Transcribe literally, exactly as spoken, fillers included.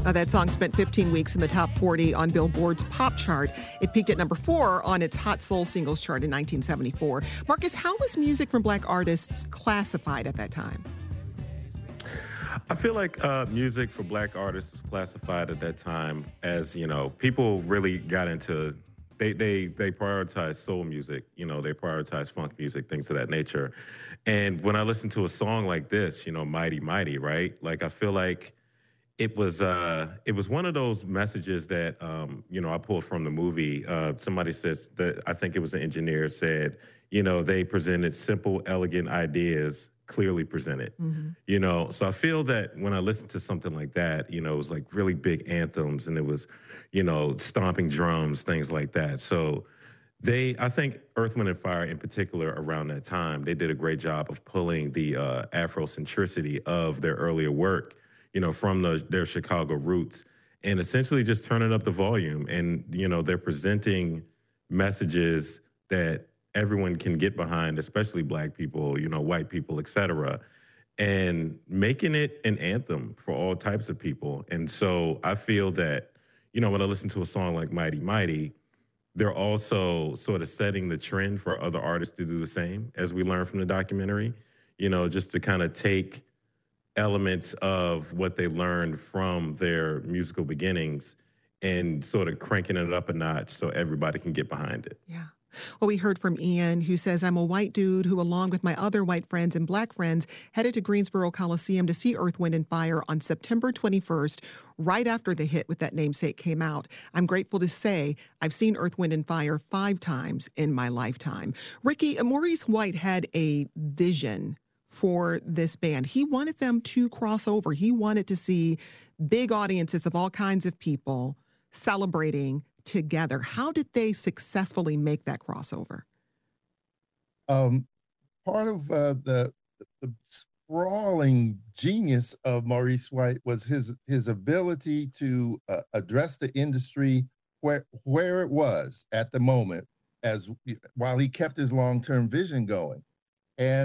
Uh, that song spent fifteen weeks in the top forty on Billboard's pop chart. It peaked at number four on its Hot Soul Singles chart in nineteen seventy-four. Marcus, how was music from Black artists classified at that time? I feel like uh, music for Black artists was classified at that time as, you know, people really got into, they they they prioritized soul music, you know, they prioritized funk music, things of that nature. And when I listen to a song like this, you know, Mighty Mighty, right? Like, I feel like it was uh, it was one of those messages that, um, you know, I pulled from the movie. Uh, somebody says that, I think it was an engineer, said, you know, they presented simple, elegant ideas clearly presented, Mm-hmm. you know? So I feel that when I listen to something like that, you know, it was like really big anthems and it was, you know, stomping drums, things like that. So they, I think Earth, Wind and Fire in particular around that time, they did a great job of pulling the uh, Afrocentricity of their earlier work, you know, from the, their Chicago roots and essentially just turning up the volume. And, you know, they're presenting messages that everyone can get behind, especially Black people, you know, white people, et cetera, and making it an anthem for all types of people. And so I feel that, you know, when I listen to a song like Mighty Mighty, they're also sort of setting the trend for other artists to do the same, as we learned from the documentary, you know, just to kind of take elements of what they learned from their musical beginnings and sort of cranking it up a notch so everybody can get behind it. Yeah. Well, we heard from Ian, who says, I'm a white dude who, along with my other white friends and Black friends, headed to Greensboro Coliseum to see Earth, Wind and Fire on September twenty-first, right after the hit with that namesake came out. I'm grateful to say I've seen Earth, Wind and Fire five times in my lifetime. Ricky, Maurice White had a vision for this band. He wanted them to cross over. He wanted to see big audiences of all kinds of people celebrating together. How did they successfully make that crossover? Um, part of uh, the the sprawling genius of Maurice White was his his ability to uh, address the industry where where it was at the moment, as while he kept his long term vision going. And